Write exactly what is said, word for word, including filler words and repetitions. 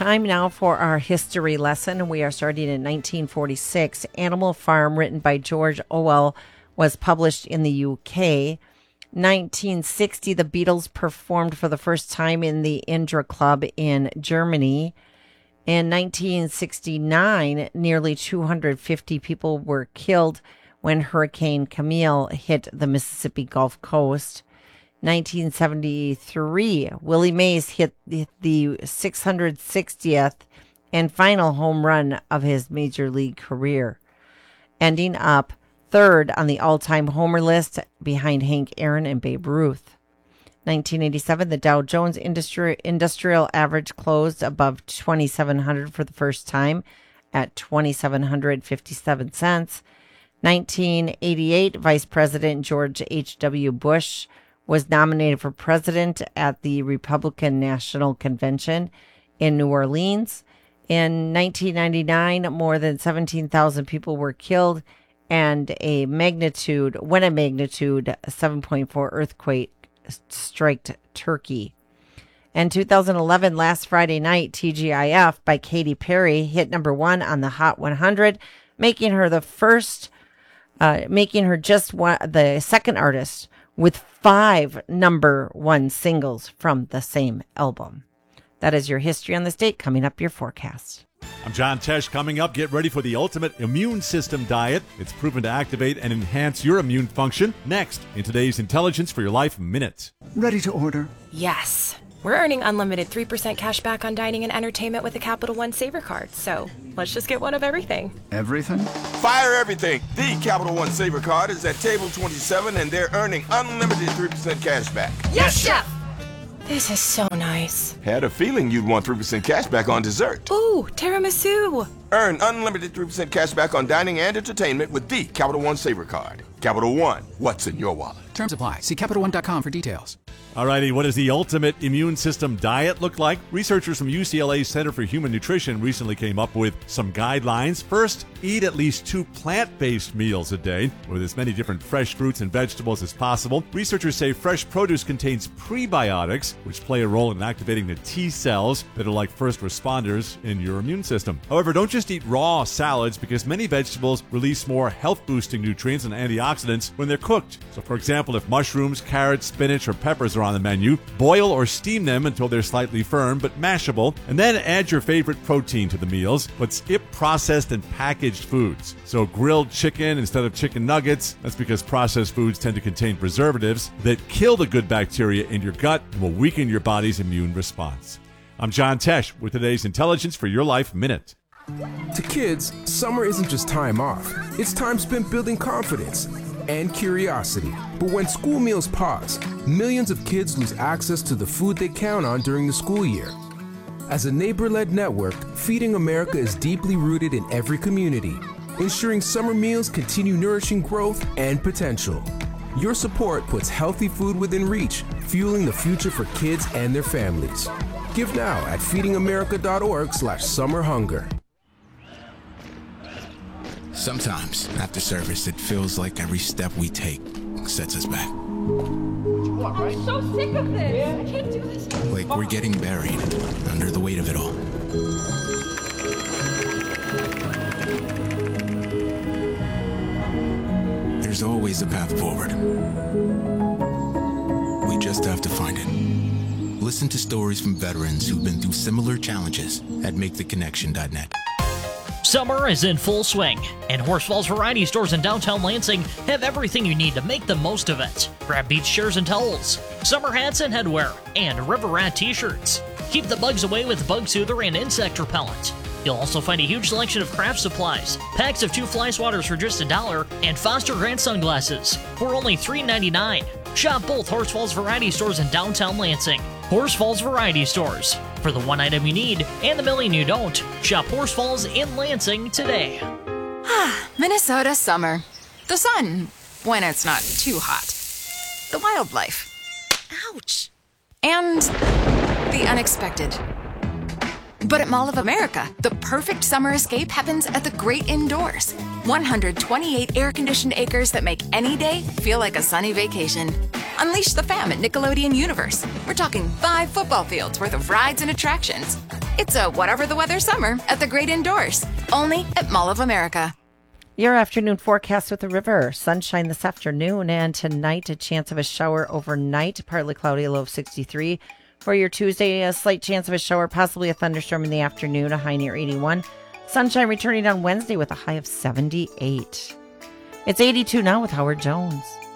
Time now for our history lesson. We are starting in nineteen forty-six. Animal Farm, written by George Orwell, was published in the U K. nineteen sixty, the Beatles performed for the first time in the Indra Club in Germany. In nineteen sixty-nine, nearly two hundred fifty people were killed when Hurricane Camille hit the Mississippi Gulf Coast. nineteen seventy-three, Willie Mays hit the, the six hundred sixtieth and final home run of his major league career, ending up third on the all-time homer list behind Hank Aaron and Babe Ruth. nineteen eighty-seven, the Dow Jones Industri- Industrial Average closed above twenty-seven hundred for the first time at two thousand seven hundred fifty-seven cents. nineteen eighty-eight, Vice President George H W. Bush was nominated for president at the Republican National Convention in New Orleans. In nineteen ninety-nine, more than seventeen thousand people were killed, and a magnitude, when a magnitude seven point four earthquake struck Turkey. And two thousand eleven, last Friday night, T G I F by Katy Perry hit number one on the Hot one hundred, making her the first, uh, making her just one, the second artist with five number one singles from the same album. That is your history on this date. Coming up, your forecast. I'm John Tesh. Coming up, get ready for the ultimate immune system diet. It's proven to activate and enhance your immune function. Next, in today's Intelligence for Your Life Minute. Ready to order? Yes. We're earning unlimited three percent cash back on dining and entertainment with a Capital One Saver card. So let's just get one of everything. Everything? Fire everything. The Capital One Saver card is at table twenty-seven, and they're earning unlimited three percent cash back. Yes, Chef! This is so nice. Had a feeling you'd want three percent cash back on dessert. Ooh, tiramisu. Earn unlimited three percent cash back on dining and entertainment with the Capital One Saver card. Capital One, what's in your wallet? Terms apply. See Capital One dot com for details. Alrighty, what does the ultimate immune system diet look like? Researchers from U C L A Center for Human Nutrition recently came up with some guidelines. First, eat at least two plant-based meals a day with as many different fresh fruits and vegetables as possible. Researchers say fresh produce contains prebiotics, which play a role in activating the T cells that are like first responders in your immune system. However, don't just eat raw salads, because many vegetables release more health-boosting nutrients and antioxidants when they're cooked. So, for example, if mushrooms, carrots, spinach, or peppers are on the menu, boil or steam them until they're slightly firm but mashable, and then add your favorite protein to the meals, but skip processed and packaged foods. So grilled chicken instead of chicken nuggets. That's because processed foods tend to contain preservatives that kill the good bacteria in your gut and will weaken your body's immune response. I'm John Tesh with today's Intelligence for Your Life Minute. To kids, summer isn't just time off. It's time spent building confidence and curiosity. But when school meals pause, millions of kids lose access to the food they count on during the school year. As a neighbor-led network, Feeding America is deeply rooted in every community, ensuring summer meals continue nourishing growth and potential. Your support puts healthy food within reach, fueling the future for kids and their families. Give now at feeding america dot org slash summer hunger. Sometimes, after service, it feels like every step we take sets us back. I'm so sick of this. I can't do this. Like we're getting buried under the weight of it all. There's always a path forward. We just have to find it. Listen to stories from veterans who've been through similar challenges at make the connection dot net. Summer is in full swing, and Horse Falls Variety Stores in downtown Lansing have everything you need to make the most of it. Grab beach chairs and towels, summer hats and headwear, and River Rat t-shirts. Keep the bugs away with Bug Soother and Insect Repellent. You'll also find a huge selection of craft supplies, packs of two fly swatters for just a dollar, and Foster Grant sunglasses for only three ninety-nine. Shop both Horse Falls Variety Stores in downtown Lansing. Horse Falls Variety Stores. For the one item you need and the million you don't, shop Horse Falls in Lansing today. Ah, Minnesota summer. The sun, when it's not too hot. The wildlife. Ouch. And the unexpected. But at Mall of America, the perfect summer escape happens at the great indoors. one hundred twenty-eight air-conditioned acres that make any day feel like a sunny vacation. Unleash the fam at Nickelodeon Universe. We're talking five football fields worth of rides and attractions. It's a whatever the weather summer at the Great Indoors, only at Mall of America. Your afternoon forecast with the river. Sunshine this afternoon, and tonight a chance of a shower overnight. Partly cloudy, a low of sixty-three. For your Tuesday, a slight chance of a shower, possibly a thunderstorm in the afternoon, a high near eighty-one. Sunshine returning on Wednesday with a high of seventy-eight. It's eighty-two now with Howard Jones.